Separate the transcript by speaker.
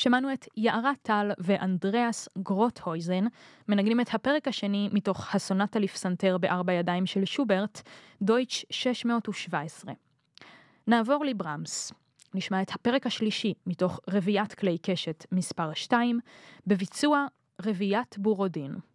Speaker 1: שמענו את יערה טל ואנדריאס גרוטהויזן מנגנים את הפרק השני מתוך הסונטה לפסנתר בארבע ידיים של שוברט, דויטש 617. נעבור לברמס. נשמע את הפרק השלישי מתוך רביעיית כלי קשת מספר 2, בביצוע רביעיית בורודין.